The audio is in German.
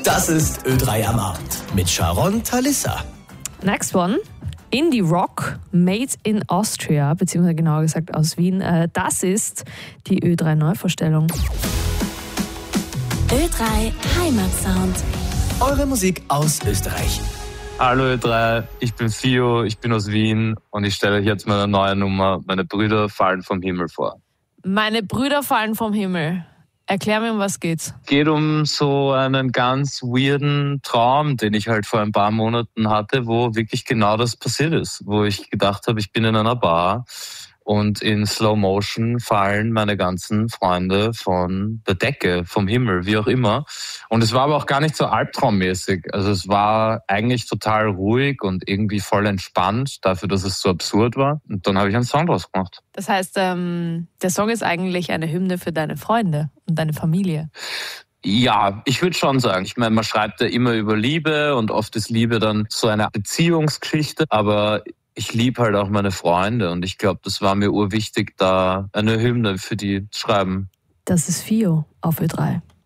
Das ist Ö3 am Abend mit Sharon Talissa. Next one. Indie Rock, made in Austria, beziehungsweise genauer gesagt aus Wien. Das ist die Ö3 Neuvorstellung. Ö3 Heimatsound. Eure Musik aus Österreich. Hallo Ö3, ich bin Fio, ich bin aus Wien und ich stelle euch jetzt meine neue Nummer Meine Brüder fallen vom Himmel vor. Meine Brüder fallen vom Himmel. Erklär mir, um was geht's? Es geht um so einen ganz weirden Traum, den ich halt vor ein paar Monaten hatte, wo wirklich genau das passiert ist. Wo ich gedacht habe, ich bin in einer Bar und in Slow Motion fallen meine ganzen Freunde von der Decke, vom Himmel, wie auch immer. Und es war aber auch gar nicht so albtraummäßig. Also es war eigentlich total ruhig und irgendwie voll entspannt, dafür, dass es so absurd war. Und dann habe ich einen Song draus gemacht. Das heißt, der Song ist eigentlich eine Hymne für deine Freunde und deine Familie. Ja, ich würde schon sagen. Ich meine, man schreibt ja immer über Liebe und oft ist Liebe dann so eine Beziehungsgeschichte, aber ich liebe halt auch meine Freunde und ich glaube, das war mir urwichtig, da eine Hymne für die zu schreiben. Das ist Fio auf Ö3.